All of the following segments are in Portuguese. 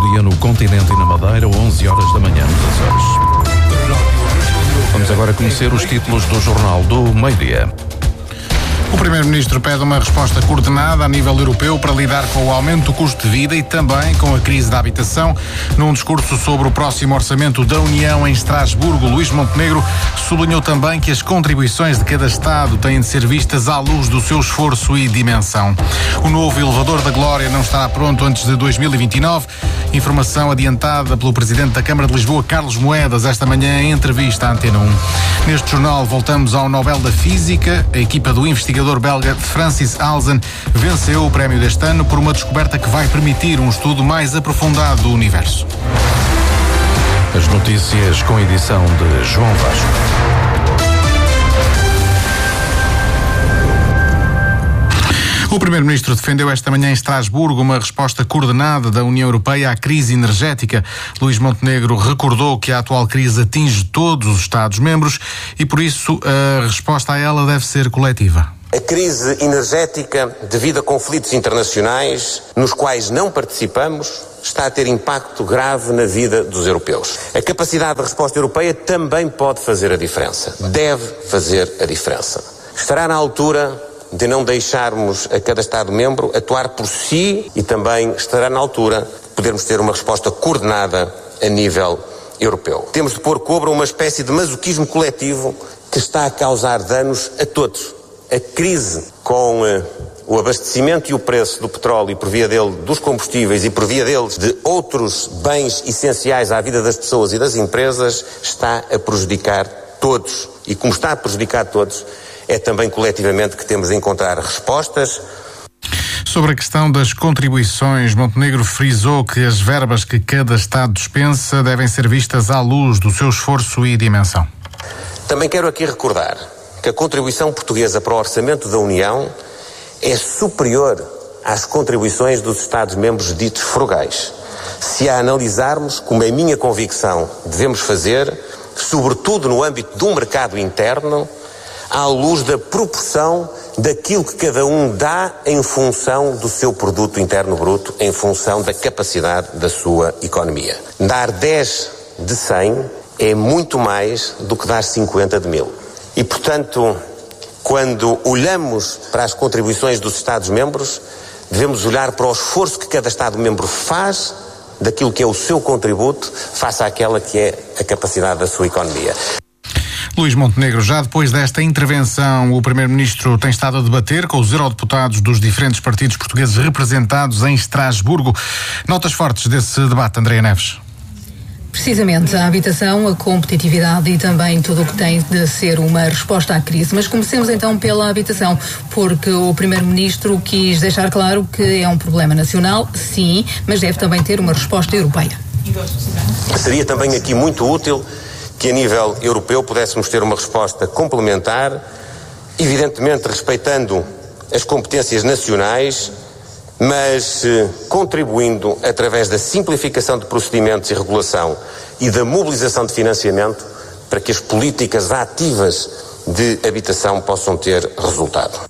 meio-dia no continente e na Madeira, 11 horas da manhã nos Açores. Vamos agora conhecer os títulos do Jornal do Meio-Dia. O Primeiro-Ministro pede uma resposta coordenada a nível europeu para lidar com o aumento do custo de vida e também com a crise da habitação. Num discurso sobre o próximo orçamento da União em Estrasburgo, Luís Montenegro sublinhou também que as contribuições de cada Estado têm de ser vistas à luz do seu esforço e dimensão. O novo elevador da Glória não estará pronto antes de 2029. Informação adiantada pelo Presidente da Câmara de Lisboa, Carlos Moedas, esta manhã em entrevista à Antena 1. Neste jornal voltamos ao Nobel da Física. A equipa do investigador belga Francis Alzen venceu o prémio deste ano por uma descoberta que vai permitir um estudo mais aprofundado do universo. As notícias com edição de João Vasco. O Primeiro-Ministro defendeu esta manhã em Estrasburgo uma resposta coordenada da União Europeia à crise energética. Luís Montenegro recordou que a atual crise atinge todos os Estados-membros e, por isso, a resposta a ela deve ser coletiva. A crise energética, devido a conflitos internacionais nos quais não participamos, está a ter impacto grave na vida dos europeus. A capacidade de resposta europeia também pode fazer a diferença. Deve fazer a diferença. Estará na altura de não deixarmos a cada Estado-membro atuar por si e também estará na altura de podermos ter uma resposta coordenada a nível europeu. Temos de pôr cobro a uma espécie de masoquismo coletivo que está a causar danos a todos. A crise com o abastecimento e o preço do petróleo e por via dele dos combustíveis e por via deles de outros bens essenciais à vida das pessoas e das empresas está a prejudicar todos. E como está a prejudicar todos, é também coletivamente que temos de encontrar respostas. Sobre a questão das contribuições, Montenegro frisou que as verbas que cada Estado dispensa devem ser vistas à luz do seu esforço e dimensão. Também quero aqui recordar que a contribuição portuguesa para o orçamento da União é superior às contribuições dos Estados-membros ditos frugais. Se a analisarmos, como é minha convicção, devemos fazer, sobretudo no âmbito de um mercado interno, à luz da proporção daquilo que cada um dá em função do seu produto interno bruto, em função da capacidade da sua economia. Dar 10 de 100 é muito mais do que dar 50 de 1000. E, portanto, quando olhamos para as contribuições dos Estados-membros, devemos olhar para o esforço que cada Estado-membro faz daquilo que é o seu contributo face àquela que é a capacidade da sua economia. Luís Montenegro, já depois desta intervenção, o Primeiro-Ministro tem estado a debater com os eurodeputados dos diferentes partidos portugueses representados em Estrasburgo. Notas fortes desse debate, Andréia Neves. Precisamente, a habitação, a competitividade e também tudo o que tem de ser uma resposta à crise. Mas comecemos então pela habitação, porque o Primeiro-Ministro quis deixar claro que é um problema nacional, sim, mas deve também ter uma resposta europeia. Seria também aqui muito útil que a nível europeu pudéssemos ter uma resposta complementar, evidentemente respeitando as competências nacionais, mas contribuindo através da simplificação de procedimentos e regulação e da mobilização de financiamento para que as políticas ativas de habitação possam ter resultado.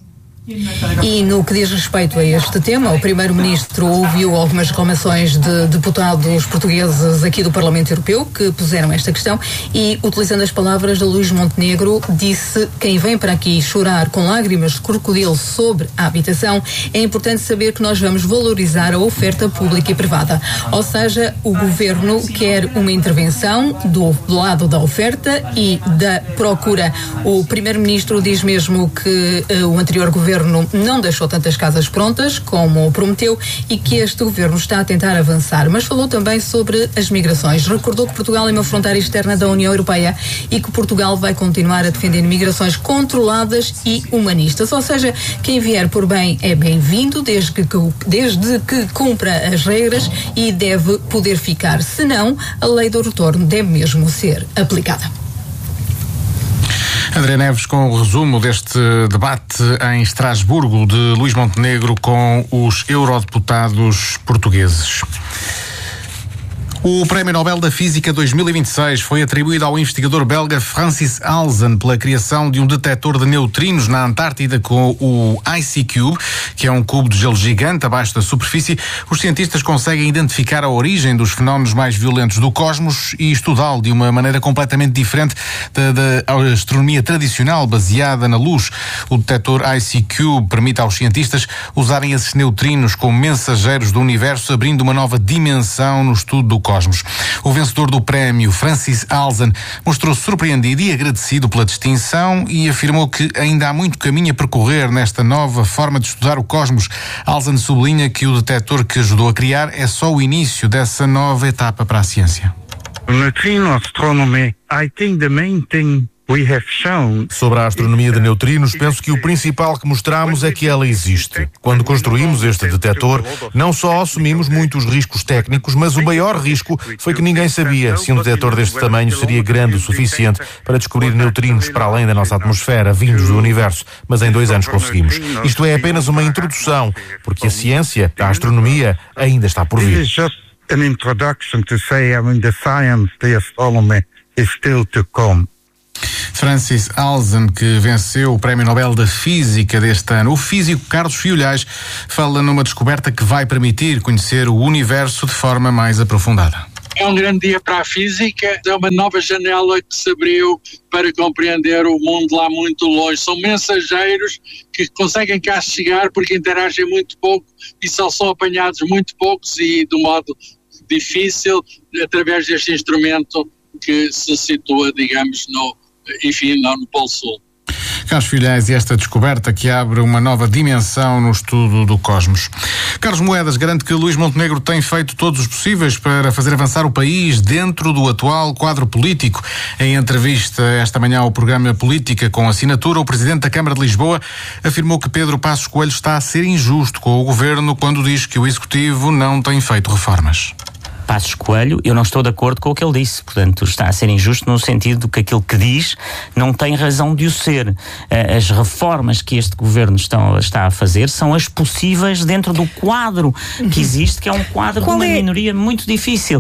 E no que diz respeito a este tema, o Primeiro-Ministro ouviu algumas reclamações de deputados portugueses aqui do Parlamento Europeu que puseram esta questão e, utilizando as palavras de Luís Montenegro, disse: quem vem para aqui chorar com lágrimas de crocodilo sobre a habitação, é importante saber que nós vamos valorizar a oferta pública e privada. Ou seja, o Governo quer uma intervenção do lado da oferta e da procura. O Primeiro-Ministro diz mesmo que o anterior Governo não deixou tantas casas prontas como prometeu e que este Governo está a tentar avançar, mas falou também sobre as migrações. Recordou que Portugal é uma fronteira externa da União Europeia e que Portugal vai continuar a defender migrações controladas e humanistas, ou seja, quem vier por bem é bem-vindo desde que cumpra as regras e deve poder ficar, senão a lei do retorno deve mesmo ser aplicada. André Neves com o resumo deste debate em Estrasburgo de Luís Montenegro com os eurodeputados portugueses. O Prémio Nobel da Física 2026 foi atribuído ao investigador belga Francis Alzen pela criação de um detector de neutrinos na Antártida com o Icy Cube, que é um cubo de gelo gigante abaixo da superfície. Os cientistas conseguem identificar a origem dos fenómenos mais violentos do cosmos e estudá-lo de uma maneira completamente diferente da astronomia tradicional baseada na luz. O detector Icy Cube permite aos cientistas usarem esses neutrinos como mensageiros do universo, abrindo uma nova dimensão no estudo do cosmos. O vencedor do prémio, Francis Alzen, mostrou-se surpreendido e agradecido pela distinção e afirmou que ainda há muito caminho a percorrer nesta nova forma de estudar o cosmos. Alzen sublinha que o detector que ajudou a criar é só o início dessa nova etapa para a ciência. Neutrino astronomy, I think the main thing we have shown. Sobre a astronomia de neutrinos, penso que o principal que mostramos é que ela existe. Quando construímos este detector, não só assumimos muitos riscos técnicos, mas o maior risco foi que ninguém sabia se um detector deste tamanho seria grande o suficiente para descobrir neutrinos para além da nossa atmosfera, vindos do universo. Mas em 2 anos conseguimos. Isto é apenas uma introdução, porque a ciência, a astronomia, ainda está por vir. An introduction to say, the science, the astronomy is still to come. Francis Alzen, que venceu o Prémio Nobel da Física deste ano. O físico Carlos Fiolhais fala numa descoberta que vai permitir conhecer o universo de forma mais aprofundada. É um grande dia para a física, é uma nova janela que se abriu para compreender o mundo lá muito longe. São mensageiros que conseguem cá chegar porque interagem muito pouco e só são apanhados muito poucos e de um modo difícil através deste instrumento que se situa, digamos, no Polo Sul. Carlos Fiolhais, e esta descoberta que abre uma nova dimensão no estudo do cosmos. Carlos Moedas garante que Luís Montenegro tem feito todos os possíveis para fazer avançar o país dentro do atual quadro político. Em entrevista esta manhã ao programa Política com Assinatura, o Presidente da Câmara de Lisboa afirmou que Pedro Passos Coelho está a ser injusto com o Governo quando diz que o Executivo não tem feito reformas. Passos Coelho, eu não estou de acordo com o que ele disse, portanto está a ser injusto no sentido de que aquilo que diz não tem razão de o ser. As reformas que este governo está a fazer são as possíveis dentro do quadro que existe, que é um quadro de uma minoria muito difícil.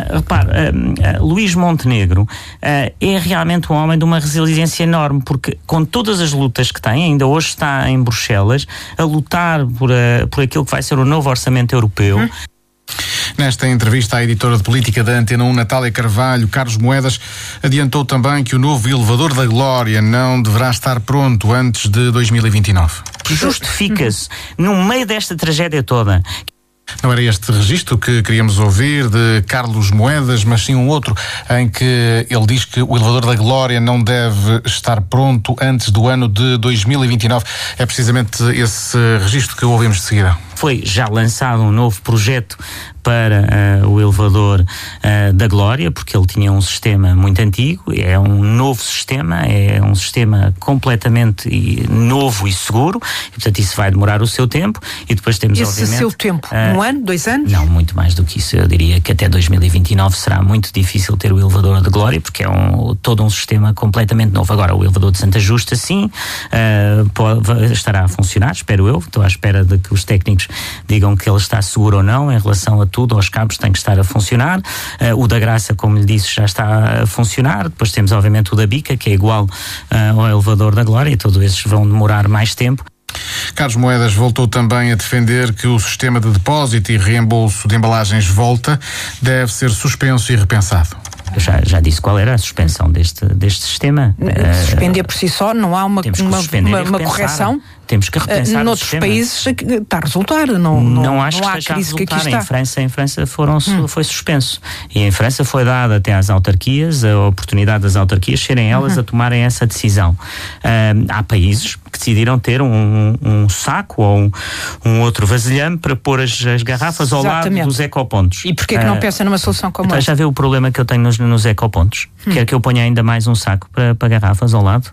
Luís Montenegro é realmente um homem de uma resiliência enorme, porque com todas as lutas que tem, ainda hoje está em Bruxelas a lutar por aquilo que vai ser o novo orçamento europeu. Nesta entrevista à editora de política da Antena 1, Natália Carvalho, Carlos Moedas adiantou também que o novo elevador da Glória não deverá estar pronto antes de 2029. Justifica-se, no meio desta tragédia toda. Não era este registro que queríamos ouvir de Carlos Moedas, mas sim um outro em que ele diz que o elevador da Glória não deve estar pronto antes do ano de 2029. É precisamente esse registro que ouvimos de seguida. Foi já lançado um novo projeto para o elevador da Glória, porque ele tinha um sistema muito antigo, é um novo sistema, é um sistema completamente novo e seguro, e portanto isso vai demorar o seu tempo, e depois temos esse obviamente... seu tempo? 1 ano, 2 anos? Não, muito mais do que isso. Eu diria que até 2029 será muito difícil ter o elevador da Glória, porque é todo um sistema completamente novo. Agora, o elevador de Santa Justa, sim, estará a funcionar, espero eu. Estou à espera de que os técnicos digam que ele está seguro ou não em relação a tudo, aos cabos tem que estar a funcionar. O da Graça, como lhe disse, já está a funcionar. Depois temos obviamente o da Bica, que é igual ao elevador da Glória, e todos esses vão demorar mais tempo. Carlos Moedas voltou também a defender que o sistema de depósito e reembolso de embalagens Volta deve ser suspenso e repensado. Eu já disse qual era a suspensão deste sistema. Suspender por si só, não há uma correção? Temos que repensar noutros países está a resultar, não acho há que esteja a crise que aqui resultar. está. Em França foi suspenso. E em França foi dada até às autarquias a oportunidade das autarquias serem elas a tomarem essa decisão. Há países que decidiram ter um saco ou um outro vasilhame para pôr as garrafas ao lado dos ecopontos. E porquê que não pensa numa solução como essa? Já vê o problema que eu tenho nos ecopontos? Quer que eu ponha ainda mais um saco para garrafas ao lado?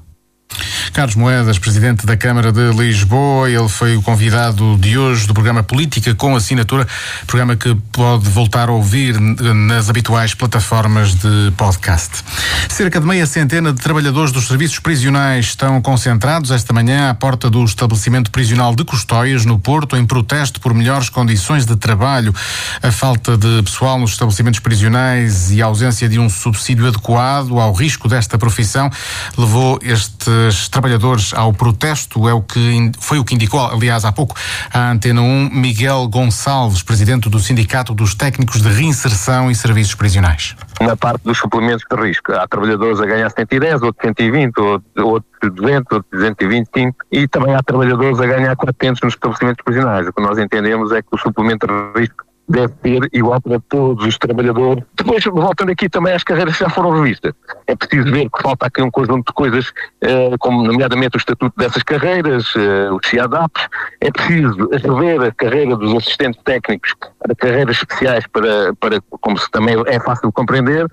Carlos Moedas, presidente da Câmara de Lisboa, ele foi o convidado de hoje do programa Política com Assinatura, programa que pode voltar a ouvir nas habituais plataformas de podcast. Cerca de meia centena de trabalhadores dos serviços prisionais estão concentrados esta manhã à porta do estabelecimento prisional de Custóias, no Porto, em protesto por melhores condições de trabalho. A falta de pessoal nos estabelecimentos prisionais e a ausência de um subsídio adequado ao risco desta profissão levou estes trabalhadores ao protesto, foi o que indicou, aliás, há pouco, à Antena 1, Miguel Gonçalves, presidente do Sindicato dos Técnicos de Reinserção e Serviços Prisionais. Na parte dos suplementos de risco, há trabalhadores a ganhar 110, outros 120, outros 200, outros 225 e também há trabalhadores a ganhar 400 nos estabelecimentos prisionais. O que nós entendemos é que o suplemento de risco deve ser igual para todos os trabalhadores. Depois, voltando aqui também às carreiras que já foram revistas. É preciso ver que falta aqui um conjunto de coisas, como nomeadamente o estatuto dessas carreiras, os CIADAPs. É preciso rever a carreira dos assistentes técnicos para carreiras especiais, para como se também é fácil de compreender.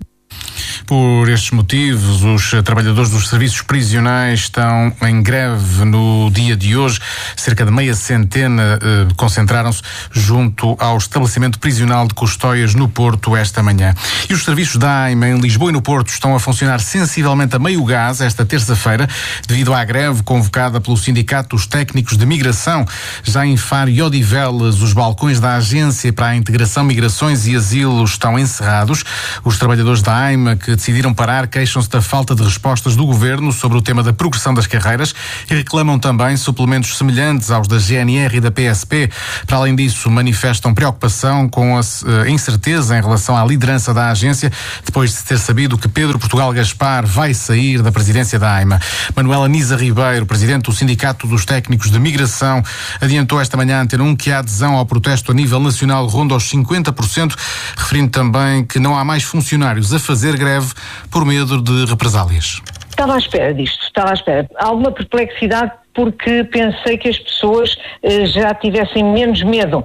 Por estes motivos, os trabalhadores dos serviços prisionais estão em greve no dia de hoje. Cerca de meia centena concentraram-se junto ao estabelecimento prisional de Custóias, no Porto, esta manhã. E os serviços da AIMA em Lisboa e no Porto estão a funcionar sensivelmente a meio gás esta terça-feira, devido à greve convocada pelo Sindicato dos Técnicos de Migração. Já em Faro e Odivelas, os balcões da Agência para a Integração, Migrações e Asilo estão encerrados. Os trabalhadores da AIMA que decidiram parar queixam-se da falta de respostas do Governo sobre o tema da progressão das carreiras e reclamam também suplementos semelhantes aos da GNR e da PSP. Para além disso, manifestam preocupação com a incerteza em relação à liderança da agência, depois de se ter sabido que Pedro Portugal Gaspar vai sair da presidência da AIMA. Manuela Nisa Ribeiro, presidente do Sindicato dos Técnicos de Migração, adiantou esta manhã à Antena 1 que a adesão ao protesto a nível nacional ronda aos 50%, referindo também que não há mais funcionários a fazer greve por medo de represálias. Estava à espera disto, Há alguma perplexidade porque pensei que as pessoas já tivessem menos medo.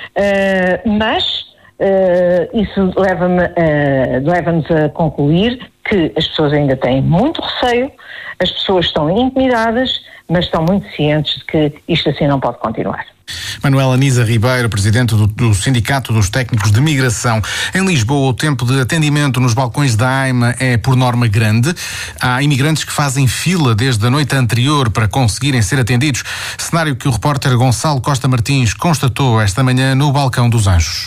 Mas isso leva-nos a concluir que as pessoas ainda têm muito receio, as pessoas estão intimidadas, mas estão muito cientes de que isto assim não pode continuar. Manuela Nisa Ribeiro, presidente do Sindicato dos Técnicos de Migração. Em Lisboa, o tempo de atendimento nos balcões da AIMA é, por norma, grande. Há imigrantes que fazem fila desde a noite anterior para conseguirem ser atendidos. Cenário que o repórter Gonçalo Costa Martins constatou esta manhã no Balcão dos Anjos.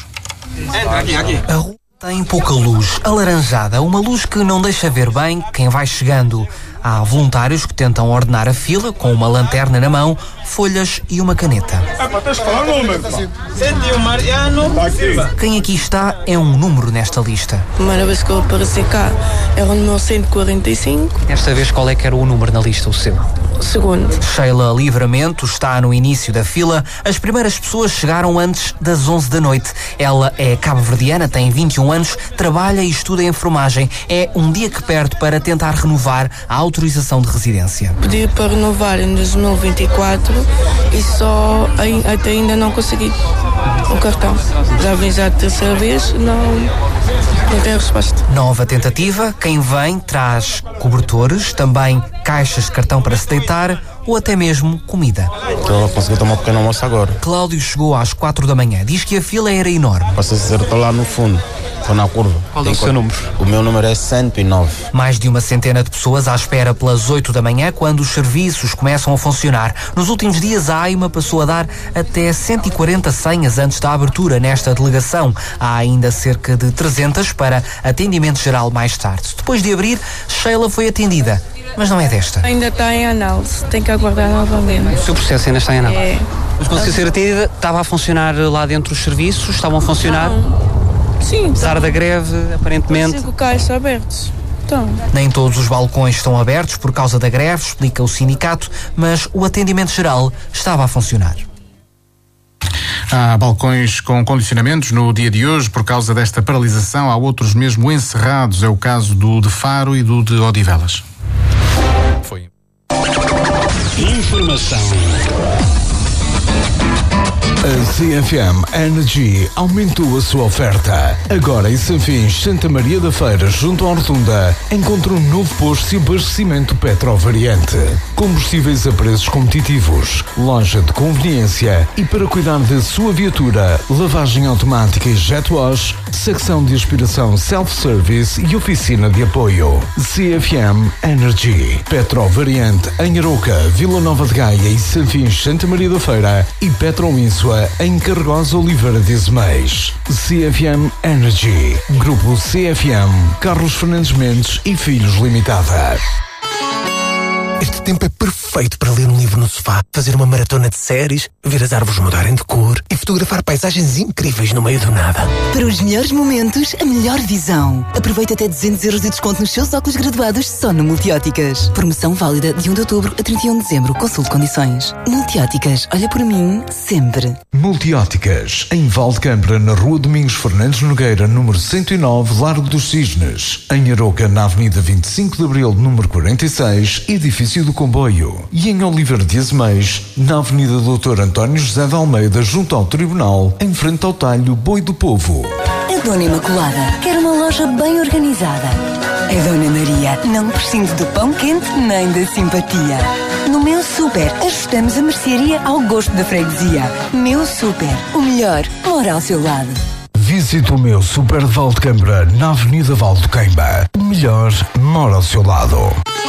A rua tem pouca luz, alaranjada, uma luz que não deixa ver bem quem vai chegando. Há voluntários que tentam ordenar a fila com uma lanterna na mão, folhas e uma caneta. Quem aqui está é um número nesta lista. A primeira vez que eu apareci cá era o número 145. Desta vez, qual é que era o número na lista, o seu? O segundo. Sheila Livramento está no início da fila. As primeiras pessoas chegaram antes das 11 da noite. Ela é cabo-verdiana, tem 21 anos, trabalha e estuda enfermagem. É um dia que perde para tentar renovar a autorização de residência. Pedi para renovar em 2024 e só até ainda não consegui o cartão. Já vim já a terceira vez, não tenho resposta. Nova tentativa, quem vem traz cobertores, também caixas de cartão para se deitar ou até mesmo comida. Estou a conseguir tomar um pequeno almoço agora. Cláudio chegou às 4 da manhã, diz que a fila era enorme. Posso dizer, estou lá no fundo, estou na curva. Qual é o seu número? O meu número é 109. Mais de uma centena de pessoas à espera pelas 8 da manhã, quando os serviços começam a funcionar. Nos últimos dias, a AIMA passou a dar até 140 senhas antes da abertura nesta delegação. Há ainda cerca de 300 para atendimento geral mais tarde. Depois de abrir, Sheila foi atendida, mas não é desta. Ainda está em análise, tem que aguardar novamente. O seu processo ainda está em análise? É. Mas conseguiu ser atendida, estava a funcionar lá dentro os serviços, estavam a funcionar? Sim. Apesar da greve, aparentemente... 5 caixas abertos. Então. Nem todos os balcões estão abertos por causa da greve, explica o sindicato, mas o atendimento geral estava a funcionar. Há balcões com condicionamentos no dia de hoje por causa desta paralisação. Há outros mesmo encerrados. É o caso do de Faro e do de Odivelas. Informação A CFM Energy aumentou a sua oferta. Agora em Sanfins, Santa Maria da Feira, junto à Rotunda, encontra um novo posto de abastecimento Petrovariante. Combustíveis a preços competitivos, loja de conveniência e para cuidar da sua viatura, lavagem automática e jet wash, secção de aspiração self-service e oficina de apoio. CFM Energy. Petrovariante em Aroca, Vila Nova de Gaia e Sanfins, Santa Maria da Feira e Petroínsua em Carregosa Oliveira de Azeméis. CFM Energy. Grupo CFM. Carlos Fernandes Mendes e Filhos Limitada. Este tempo é perfeito para ler um livro no sofá, fazer uma maratona de séries, ver as árvores mudarem de cor e fotografar paisagens incríveis no meio do nada. Para os melhores momentos, a melhor visão. Aproveita até 200 € de desconto nos seus óculos graduados só no Multióticas. Promoção válida de 1 de outubro a 31 de dezembro. Consulte condições. Multióticas, olha por mim, sempre. Multióticas, em Valdecambra, na Rua Domingos Fernandes Nogueira, número 109, Largo dos Cisnes. Em Aroca, na Avenida 25 de Abril, número 46, edifício do Comboio. E em Oliveira de Azeméis, na Avenida Dr. António José de Almeida, junto ao Tribunal, em frente ao talho Boi do Povo. A Dona Imaculada quer uma loja bem organizada. A Dona Maria não prescinde do pão quente nem da simpatia. No Meu Super, ajustamos a mercearia ao gosto da freguesia. Meu Super, o melhor mora ao seu lado. Visite o Meu Super de Valdecambra, na Avenida Valdequeimba. O melhor mora ao seu lado.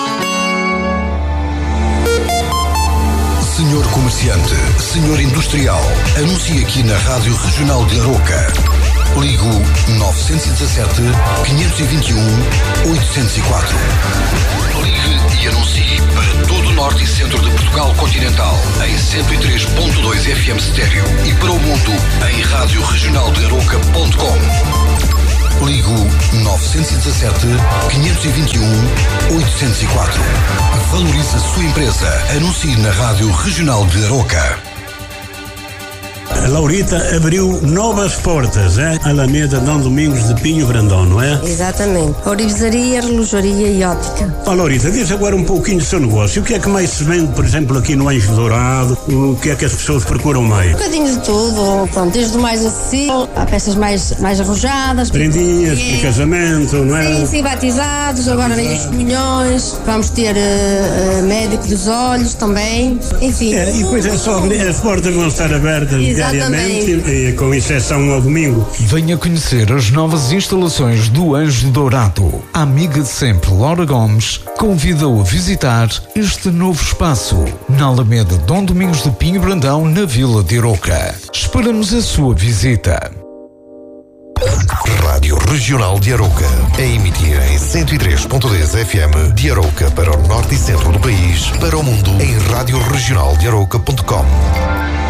Senhor comerciante, senhor industrial, anuncie aqui na Rádio Regional de Aroca. Ligo 917 521 804. Ligue e anuncie para todo o norte e centro de Portugal continental em 103.2 FM estéreo e para o mundo em radioregionaldearoca.com. Ligo 917 521 804. Valorize a sua empresa. Anuncie na Rádio Regional de Aroca. A Laurita abriu novas portas, Alameda Dom Domingos de Pinho Brandão, não é? Exatamente. Orivesaria, relojaria e ótica. Laurita, diz agora um pouquinho do seu negócio. O que é que mais se vende, por exemplo, aqui no Anjo Dourado? O que é que as pessoas procuram mais? Um bocadinho de tudo. Pronto, desde o mais acessível, há peças mais arrojadas. Prendinhas, de casamento, não é? Sim, batizados, agora nem os comunhões. Vamos ter médico dos olhos também. Enfim. E depois é só, as portas vão estar abertas. Diariamente, com exceção ao domingo. Venha conhecer as novas instalações do Anjo Dourado. A amiga de sempre, Laura Gomes, convida-o a visitar este novo espaço na Alameda Dom Domingos de Pinho Brandão, na Vila de Aroca. Esperamos a sua visita. Rádio Regional de Aroca, a emitir em 103.10 FM de Aroca para o norte e centro do país, para o mundo em radioregionaldearoca.com.